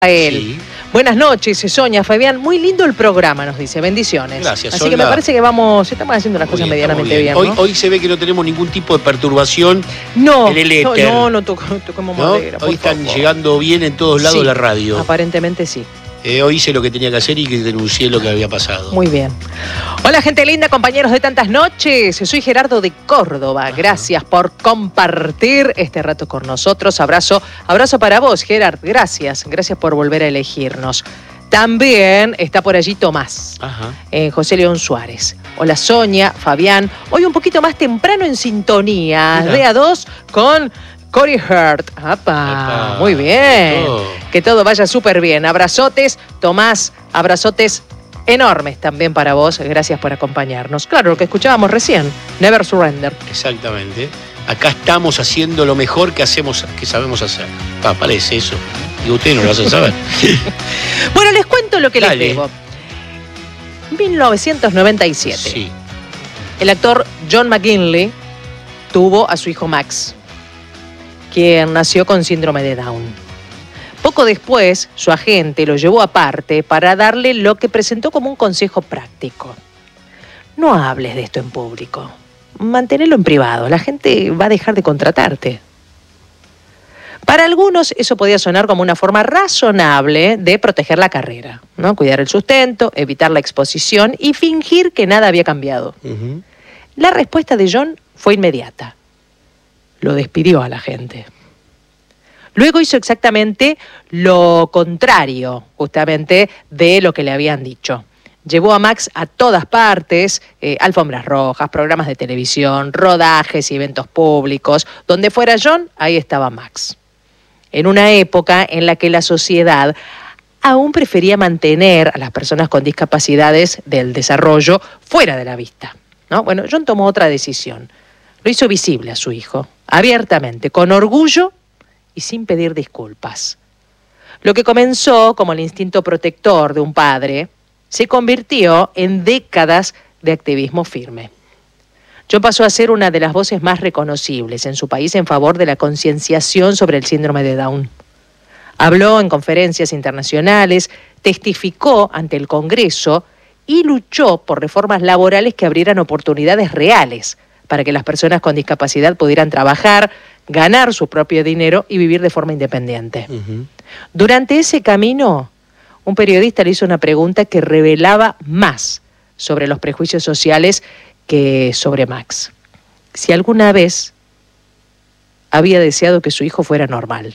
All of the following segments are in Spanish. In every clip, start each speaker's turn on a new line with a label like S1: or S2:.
S1: Sí. Buenas noches, Sonia, Fabián. Muy lindo el programa, nos dice. Bendiciones.
S2: Gracias,
S1: Así
S2: Olga.
S1: que me parece que estamos haciendo las cosas medianamente bien, ¿no?
S2: Hoy se ve que no tenemos ningún tipo de perturbación en el éter.
S1: No tocamos madera.
S2: Hoy están llegando bien en todos lados la radio.
S1: Aparentemente sí.
S2: Hoy hice lo que tenía que hacer y que denuncié lo que había pasado.
S1: Muy bien. Hola, gente linda, compañeros de tantas noches. Soy Gerardo de Córdoba. Ajá. Gracias por compartir este rato con nosotros. Abrazo para vos, Gerard. Gracias por volver a elegirnos. También está por allí Tomás, José León Suárez. Hola, Sonia, Fabián. Hoy un poquito más temprano en sintonía, de a dos con Corey Hurt. ¡Apa! Muy bien. Que todo vaya súper bien. Abrazotes, Tomás, abrazotes enormes también para vos. Gracias por acompañarnos. Claro, lo que escuchábamos recién, Never Surrender.
S2: Exactamente. Acá estamos haciendo lo mejor que sabemos hacer. Parece eso. Y ustedes no lo hacen saber.
S1: Bueno, les cuento lo que les debo. 1997.
S2: Sí.
S1: El actor John McGinley tuvo a su hijo Max, quien nació con síndrome de Down. Poco después, su agente lo llevó aparte para darle lo que presentó como un consejo práctico. No hables de esto en público. Manténelo en privado. La gente va a dejar de contratarte. Para algunos eso podía sonar como una forma razonable de proteger la carrera, ¿no? Cuidar el sustento, evitar la exposición y fingir que nada había cambiado. Uh-huh. La respuesta de John fue inmediata. Lo despidió a la gente. Luego hizo exactamente lo contrario, justamente, de lo que le habían dicho. Llevó a Max a todas partes, alfombras rojas, programas de televisión, rodajes y eventos públicos. Donde fuera John, ahí estaba Max. En una época en la que la sociedad aún prefería mantener a las personas con discapacidades del desarrollo fuera de la vista, ¿no? Bueno, John tomó otra decisión. Lo hizo visible a su hijo, abiertamente, con orgullo y sin pedir disculpas. Lo que comenzó como el instinto protector de un padre se convirtió en décadas de activismo firme. John pasó a ser una de las voces más reconocibles en su país en favor de la concienciación sobre el síndrome de Down. Habló en conferencias internacionales, testificó ante el Congreso y luchó por reformas laborales que abrieran oportunidades reales para que las personas con discapacidad pudieran trabajar, ganar su propio dinero y vivir de forma independiente. Uh-huh. Durante ese camino, un periodista le hizo una pregunta que revelaba más sobre los prejuicios sociales que sobre Max. Si alguna vez había deseado que su hijo fuera normal.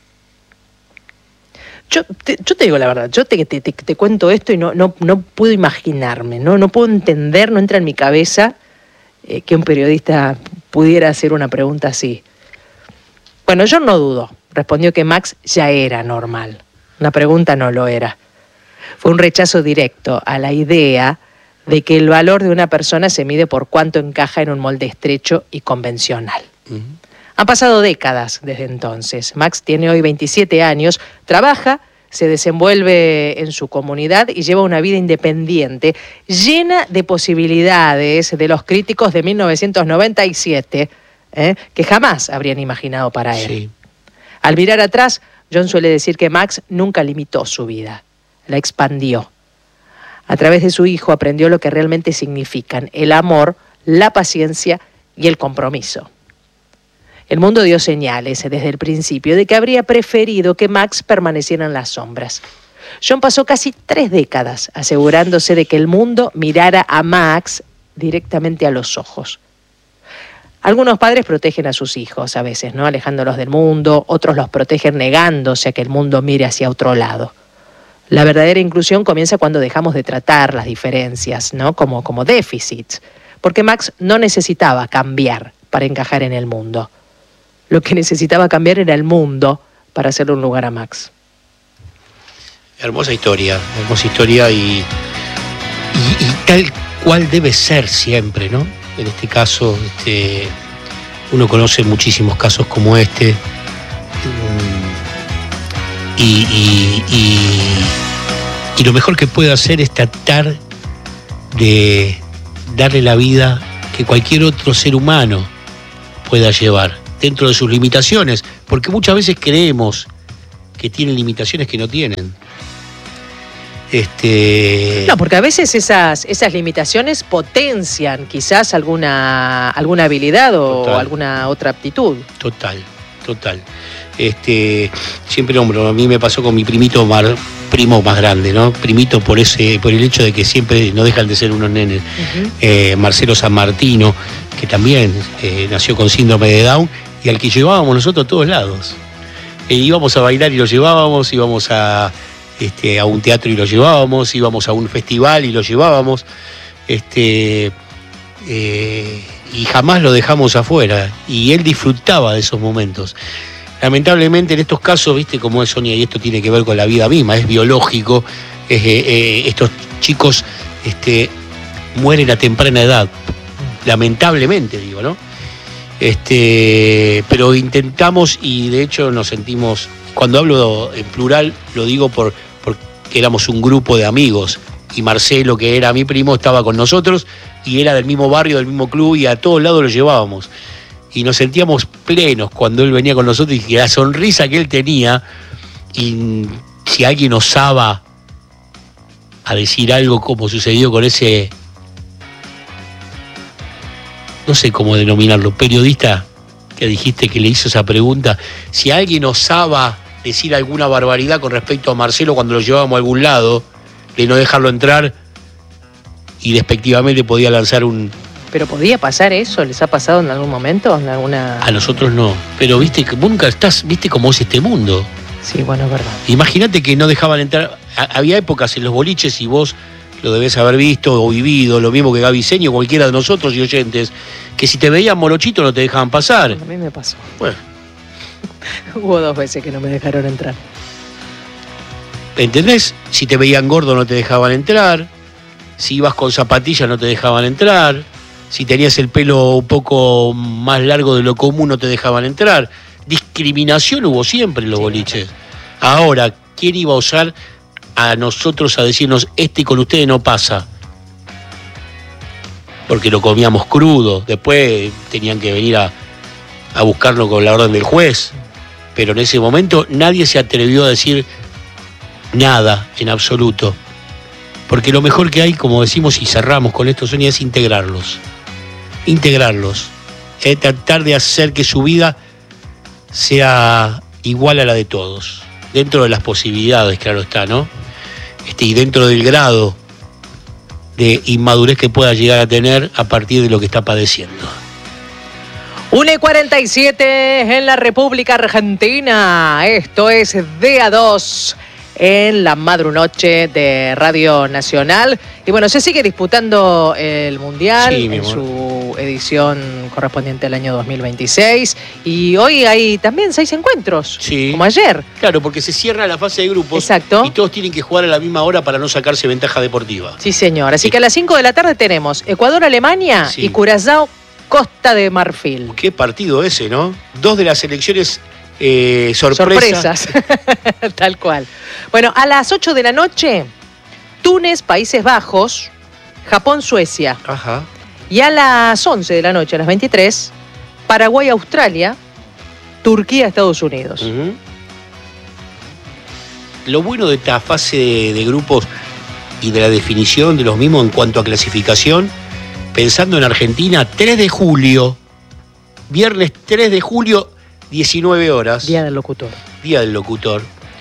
S1: Yo te digo la verdad, yo te cuento esto y no puedo imaginarme, no puedo entender, no entra en mi cabeza que un periodista pudiera hacer una pregunta así. Bueno, John no dudó, respondió que Max ya era normal. Una pregunta no lo era. Fue un rechazo directo a la idea de que el valor de una persona se mide por cuánto encaja en un molde estrecho y convencional. Uh-huh. Han pasado décadas desde entonces. Max tiene hoy 27 años, trabaja, se desenvuelve en su comunidad y lleva una vida independiente, llena de posibilidades de los críticos de 1997, que jamás habrían imaginado para él. Sí. Al mirar atrás, John suele decir que Max nunca limitó su vida, la expandió. A través de su hijo aprendió lo que realmente significan el amor, la paciencia y el compromiso. El mundo dio señales desde el principio de que habría preferido que Max permaneciera en las sombras. John pasó casi 3 décadas asegurándose de que el mundo mirara a Max directamente a los ojos. Algunos padres protegen a sus hijos a veces, ¿no? Alejándolos del mundo, otros los protegen negándose a que el mundo mire hacia otro lado. La verdadera inclusión comienza cuando dejamos de tratar las diferencias, ¿no? como déficits, porque Max no necesitaba cambiar para encajar en el mundo. Lo que necesitaba cambiar era el mundo para hacerle un lugar a Max.
S2: Hermosa historia y tal cual debe ser siempre, ¿no? En este caso, uno conoce muchísimos casos como este. Y lo mejor que puede hacer es tratar de darle la vida que cualquier otro ser humano pueda llevar, dentro de sus limitaciones, porque muchas veces creemos que tienen limitaciones que no tienen.
S1: No, porque a veces esas limitaciones potencian quizás alguna habilidad o alguna otra aptitud.
S2: Total. Siempre nombro, a mí me pasó con mi primo más grande, ¿no? Primito por el hecho de que siempre no dejan de ser unos nenes. Uh-huh. Marcelo San Martino, que también nació con síndrome de Down y al que llevábamos nosotros a todos lados. Íbamos a bailar y lo llevábamos, íbamos a un teatro y lo llevábamos, íbamos a un festival y lo llevábamos, y jamás lo dejamos afuera, y él disfrutaba de esos momentos. Lamentablemente en estos casos, viste cómo es, Sonia, y esto tiene que ver con la vida misma, es biológico, estos chicos mueren a temprana edad, lamentablemente digo, ¿no? Pero intentamos, y de hecho nos sentimos, cuando hablo en plural lo digo porque éramos un grupo de amigos, y Marcelo, que era mi primo, estaba con nosotros y era del mismo barrio, del mismo club, y a todos lados lo llevábamos y nos sentíamos plenos cuando él venía con nosotros, y la sonrisa que él tenía, y si alguien osaba a decir algo como sucedió con ese, no sé cómo denominarlo, periodista que dijiste que le hizo esa pregunta, si alguien osaba decir alguna barbaridad con respecto a Marcelo cuando lo llevábamos a algún lado, de no dejarlo entrar, y despectivamente podía lanzar un...
S1: ¿Pero podía pasar eso? ¿Les ha pasado en algún momento? ¿En alguna...
S2: A nosotros no, pero viste que nunca viste cómo es este mundo.
S1: Sí, bueno, es verdad.
S2: Imagínate que no dejaban entrar, había épocas en los boliches, y vos lo debés haber visto o vivido, lo mismo que Gaby Seño, cualquiera de nosotros y oyentes, que si te veían morochito no te dejaban pasar.
S1: A mí me pasó.
S2: Bueno.
S1: Hubo 2 veces que no me dejaron entrar.
S2: ¿Entendés? Si te veían gordo no te dejaban entrar, si ibas con zapatillas no te dejaban entrar, si tenías el pelo un poco más largo de lo común no te dejaban entrar. Discriminación hubo siempre en los boliches. Ahora, ¿quién iba a osar a nosotros a decirnos, con ustedes no pasa? Porque lo comíamos crudo, después tenían que venir a buscarlo con la orden del juez, pero en ese momento nadie se atrevió a decir nada en absoluto, porque lo mejor que hay, como decimos y cerramos con esto, Sonia, es integrarlos, tratar de hacer que su vida sea igual a la de todos, dentro de las posibilidades, claro está, ¿no? Y dentro del grado de inmadurez que pueda llegar a tener a partir de lo que está padeciendo.
S1: 1:47 en la República Argentina. Esto es DA2 en la Madrunoche de Radio Nacional. Y bueno, se sigue disputando el Mundial, sí, en su edición correspondiente al año 2026. Y hoy hay también 6 encuentros, sí, como ayer.
S2: Claro, porque se cierra la fase de grupos.
S1: Exacto.
S2: Y todos tienen que jugar a la misma hora para no sacarse ventaja deportiva.
S1: Sí, señor. Así que a las 5 de la tarde tenemos Ecuador-Alemania, sí, y Curazao-Costa de Marfil.
S2: Qué partido ese, ¿no? 2 de las selecciones
S1: sorpresas. Tal cual. Bueno, a las 8 de la noche, Túnez, Países Bajos, Japón, Suecia.
S2: Ajá.
S1: Y a las 11 de la noche, a las 23, Paraguay, Australia, Turquía, Estados Unidos.
S2: Uh-huh. Lo bueno de esta fase de grupos y de la definición de los mismos en cuanto a clasificación, pensando en Argentina, 3 de julio, viernes 3 de julio, 19 horas.
S1: Día del locutor.
S2: Día del locutor.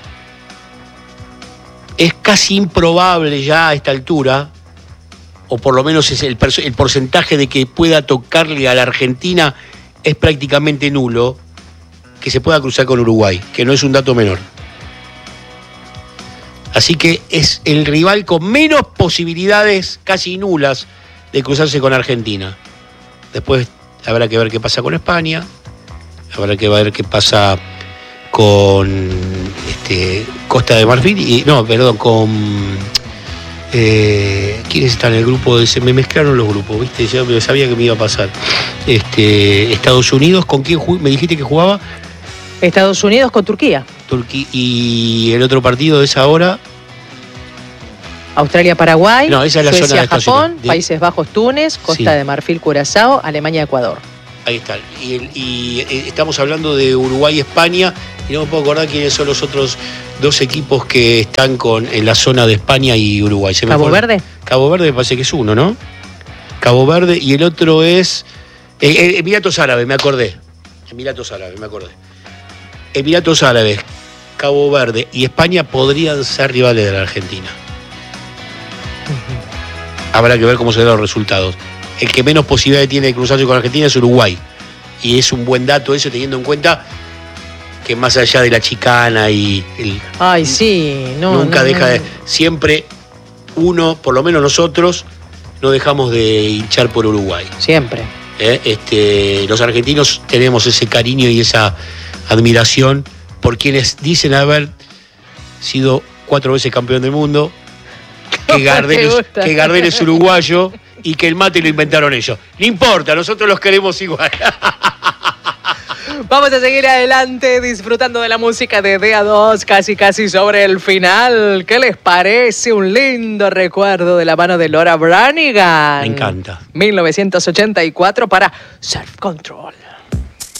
S2: Es casi improbable ya a esta altura, o por lo menos es el porcentaje de que pueda tocarle a la Argentina es prácticamente nulo, que se pueda cruzar con Uruguay, que no es un dato menor. Así que es el rival con menos posibilidades, casi nulas, de cruzarse con Argentina. Después habrá que ver qué pasa con España, habrá que ver qué pasa con Costa de Marfil, con ¿quiénes están en el grupo? Me mezclaron los grupos, ¿viste? Ya sabía que me iba a pasar. Estados Unidos, ¿con quién me dijiste que jugaba?
S1: Estados Unidos con Turquía.
S2: Y el otro partido de esa hora.
S1: Australia-Paraguay,
S2: no, esa es la
S1: Suecia,
S2: zona de
S1: Japón, Países Bajos, Túnez, Costa, sí, de Marfil, Curazao, Alemania, Ecuador.
S2: Ahí están. Y estamos hablando de Uruguay y España, y no me puedo acordar quiénes son los otros dos equipos que están en la zona de España y Uruguay.
S1: ¿Cabo Verde?
S2: Cabo Verde me parece que es uno, ¿no? Cabo Verde, y el otro es Emiratos Árabes, me acordé. Emiratos Árabes, Cabo Verde y España podrían ser rivales de la Argentina. Habrá que ver cómo se dan los resultados. El que menos posibilidades tiene de cruzarse con Argentina es Uruguay. Y es un buen dato eso, teniendo en cuenta que más allá de la chicana y
S1: Ay, sí,
S2: nunca deja de... Siempre uno, por lo menos nosotros, no dejamos de hinchar por Uruguay.
S1: Siempre.
S2: Los argentinos tenemos ese cariño y esa admiración por quienes dicen haber sido 4 veces campeón del mundo, que Gardel es uruguayo y que el mate lo inventaron ellos. No importa, nosotros los queremos igual.
S1: Vamos a seguir adelante disfrutando de la música de DA2, casi sobre el final. ¿Qué les parece? Un lindo recuerdo de la mano de Laura Branigan.
S2: Me encanta.
S1: 1984 para Self Control.